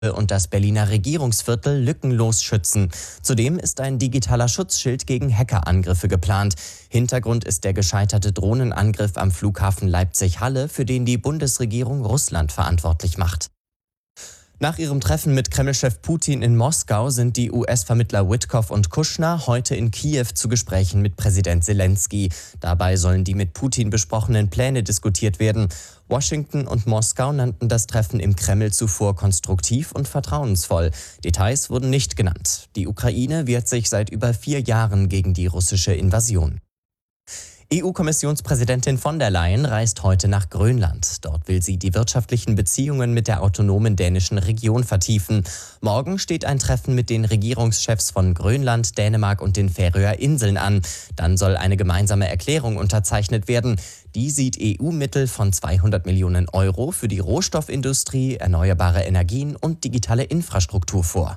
und das Berliner Regierungsviertel lückenlos schützen. Zudem ist ein digitaler Schutzschild gegen Hackerangriffe geplant. Hintergrund ist der gescheiterte Drohnenangriff am Flughafen Leipzig-Halle, für den die Bundesregierung Russland verantwortlich macht. Nach ihrem Treffen mit Kremlchef Putin in Moskau sind die US-Vermittler Witkoff und Kushner heute in Kiew zu Gesprächen mit Präsident Selenskyj. Dabei sollen die mit Putin besprochenen Pläne diskutiert werden. Washington und Moskau nannten das Treffen im Kreml zuvor konstruktiv und vertrauensvoll. Details wurden nicht genannt. Die Ukraine wehrt sich seit über 4 Jahren gegen die russische Invasion. EU-Kommissionspräsidentin von der Leyen reist heute nach Grönland. Dort will sie die wirtschaftlichen Beziehungen mit der autonomen dänischen Region vertiefen. Morgen steht ein Treffen mit den Regierungschefs von Grönland, Dänemark und den Färöer Inseln an. Dann soll eine gemeinsame Erklärung unterzeichnet werden. Die sieht EU-Mittel von 200 Millionen Euro für die Rohstoffindustrie, erneuerbare Energien und digitale Infrastruktur vor.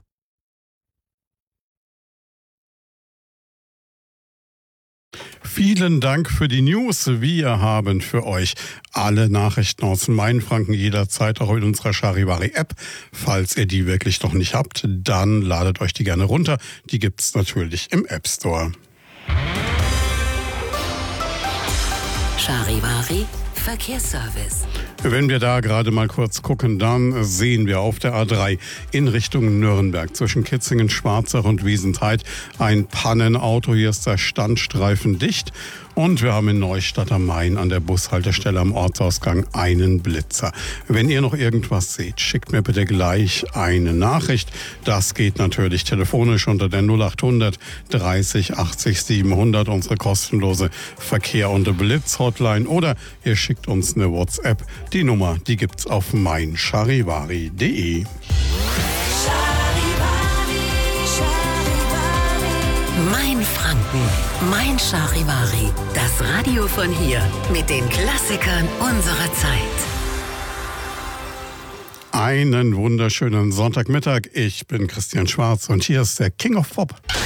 Vielen Dank für die News. Wir haben für euch alle Nachrichten aus Mainfranken jederzeit auch in unserer Charivari-App. Falls ihr die wirklich noch nicht habt, dann ladet euch die gerne runter. Die gibt's natürlich im App Store. Charivari Verkehrsservice. Wenn wir da gerade mal kurz gucken, dann sehen wir auf der A3 in Richtung Nürnberg zwischen Kitzingen, Schwarzach und Wiesentheid ein Pannenauto. Hier ist der Standstreifen dicht. Und wir haben in Neustadt am Main an der Bushaltestelle am Ortsausgang einen Blitzer. Wenn ihr noch irgendwas seht, schickt mir bitte gleich eine Nachricht. Das geht natürlich telefonisch unter der 0800 30 80 700, unsere kostenlose Verkehr- und Blitz-Hotline. Oder ihr schickt uns eine WhatsApp. Die Nummer, die gibt's auf meincharivari.de. Mein Franken, mein Charivari, das Radio von hier mit den Klassikern unserer Zeit. Einen wunderschönen Sonntagmittag. Ich bin Christian Schwarz und hier ist der King of Pop.